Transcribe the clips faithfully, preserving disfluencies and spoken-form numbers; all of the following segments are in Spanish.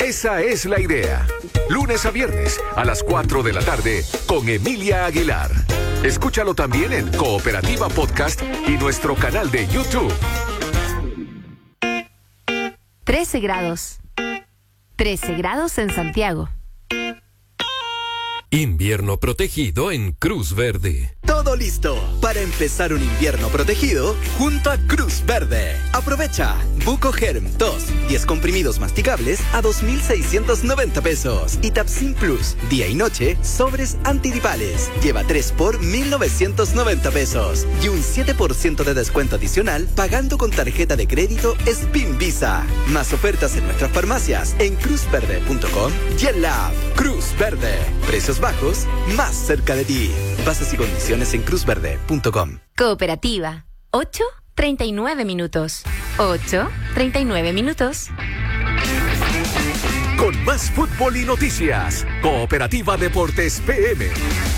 Esa es la idea. Lunes a viernes a las cuatro de la tarde con Emilia Aguilar. Escúchalo también en Cooperativa Podcast y nuestro canal de YouTube. trece grados. trece grados en Santiago. Invierno protegido en Cruz Verde. Todo listo para empezar un invierno protegido junto a Cruz Verde. Aprovecha Buco Germ dos, diez comprimidos masticables a dos mil seiscientos noventa pesos. Y Tapsin Plus, día y noche, sobres antigripales. Lleva tres por mil novecientos noventa pesos. Y un siete por ciento de descuento adicional pagando con tarjeta de crédito Spin Visa. Más ofertas en nuestras farmacias en cruz verde punto com y en la app Cruz Verde. Precios bajos, más cerca de ti. Bases y condiciones en cruz verde punto com. Cooperativa. ocho treinta y nueve minutos. ocho treinta y nueve minutos. Con más fútbol y noticias. Cooperativa Deportes P M.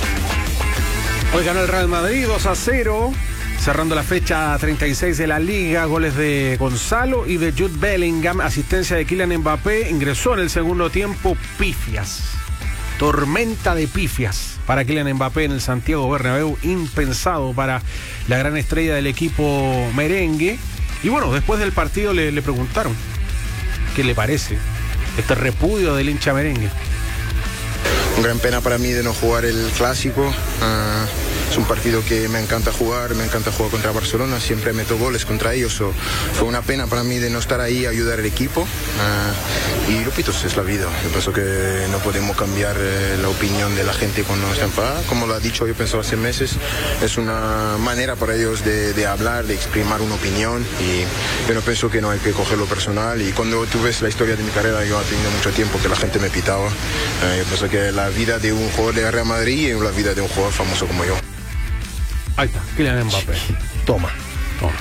Hoy ganó el Real Madrid dos a cero. Cerrando la fecha treinta y seis de la Liga, goles de Gonzalo y de Jude Bellingham, asistencia de Kylian Mbappé, ingresó en el segundo tiempo, pifias. Tormenta de pifias para Kylian Mbappé en el Santiago Bernabéu, impensado para la gran estrella del equipo merengue. Y bueno, después del partido le, le preguntaron qué le parece este repudio del hincha merengue. Un gran pena para mí de no jugar el clásico. Uh, es un partido que me encanta jugar, me encanta jugar contra Barcelona, siempre meto goles contra ellos. So, fue una pena para mí de no estar ahí a ayudar al equipo. Uh, y repito, es la vida. Yo pienso que no podemos cambiar eh, la opinión de la gente cuando está enfadada. Como lo ha dicho, yo pienso hace meses, es una manera para ellos de, de hablar, de exprimir una opinión. Y yo no pienso que no hay que cogerlo personal. Y cuando tú ves la historia de mi carrera, yo he tenido mucho tiempo que la gente me pitaba. Uh, yo pienso que la vida de un jugador de Real Madrid y la vida de un jugador famoso como yo. Ahí está, Kylian Mbappé. Toma, toma.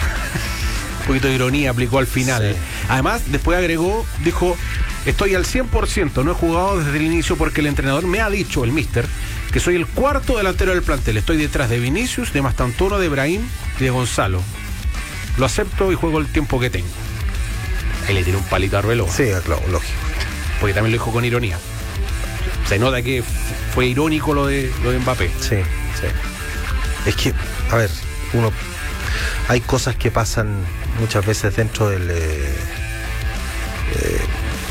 Un poquito de ironía aplicó al final. Sí. Además, después agregó, dijo, estoy al cien por ciento, no he jugado desde el inicio porque el entrenador me ha dicho, el mister, que soy el cuarto delantero del plantel. Estoy detrás de Vinicius, de Mastantuono, de Brahim y de Gonzalo. Lo acepto y juego el tiempo que tengo. Ahí le tiró un palito a Arbeloa. Sí, claro, lógico. Porque también lo dijo con ironía. Se nota que fue irónico lo de, lo de Mbappé. Sí, sí. Es que, a ver, uno hay cosas que pasan muchas veces dentro del... Eh, eh,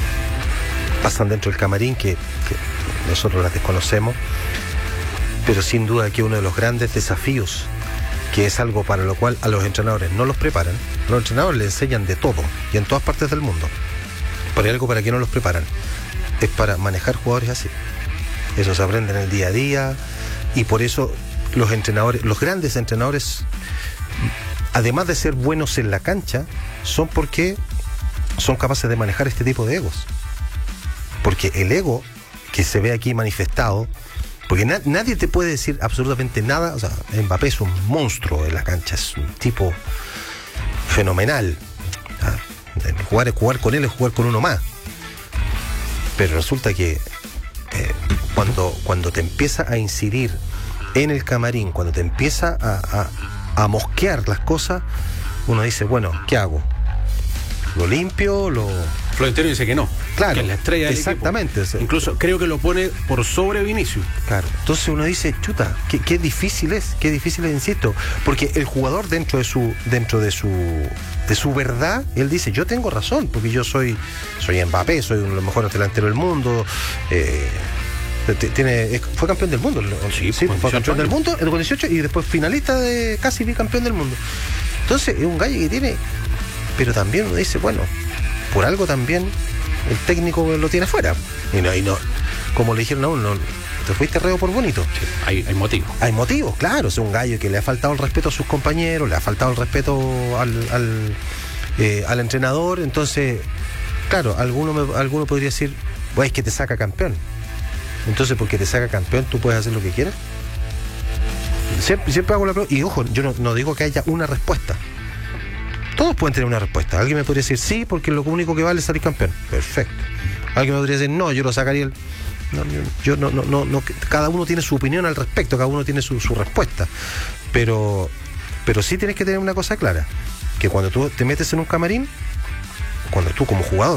pasan dentro del camarín que, que nosotros las desconocemos, pero sin duda que uno de los grandes desafíos, que es algo para lo cual a los entrenadores no los preparan, los entrenadores les enseñan de todo y en todas partes del mundo, pero hay algo para que no los preparan, es para manejar jugadores así. Eso se aprende en el día a día y por eso los entrenadores, los grandes entrenadores, además de ser buenos en la cancha, son porque son capaces de manejar este tipo de egos. Porque el ego que se ve aquí manifestado, porque na- nadie te puede decir absolutamente nada, o sea, Mbappé es un monstruo en la cancha, es un tipo fenomenal. ¿Ah? Jugar, jugar con él es jugar con uno más. Pero resulta que eh, cuando, cuando te empieza a incidir en el camarín, cuando te empieza a, a, a mosquear las cosas, uno dice, bueno, ¿qué hago? ¿Lo limpio? ¿Lo...? Florentino dice que no. Claro, que es la estrella del exactamente. equipo. Incluso creo que lo pone por sobre Vinicius. Claro. Entonces uno dice, chuta, qué, qué difícil es, qué difícil es, insisto, porque el jugador dentro de su, dentro de su, de su verdad, él dice, yo tengo razón, porque yo soy, soy Mbappé, soy uno de los mejores delanteros del mundo. Eh, Tiene, fue campeón del mundo. Sí, sí fue campeón años. del mundo en el dieciocho y después finalista de casi bicampeón del mundo. Entonces es un gallo que tiene, pero también uno dice, bueno, por algo también el técnico lo tiene afuera. Y no, y no, como le dijeron a uno, te fuiste reo por bonito. Sí, hay, hay motivos. Hay motivos, claro. Es un gallo que le ha faltado el respeto a sus compañeros, le ha faltado el respeto al, al, eh, al entrenador. Entonces, claro, alguno, me, alguno podría decir, pues es que te saca campeón. Entonces, porque te saca campeón, ¿tú puedes hacer lo que quieras? Siempre, siempre hago la pregunta. Y ojo, yo no, no digo que haya una respuesta. Todos pueden tener una respuesta. Alguien me podría decir sí, porque lo único que vale es salir campeón. Perfecto. Alguien me podría decir no, yo lo sacaría el... No, yo, yo no, no, no, no, cada uno tiene su opinión al respecto, cada uno tiene su, su respuesta. Pero, pero sí tienes que tener una cosa clara, que cuando tú te metes en un camarín, cuando tú como jugador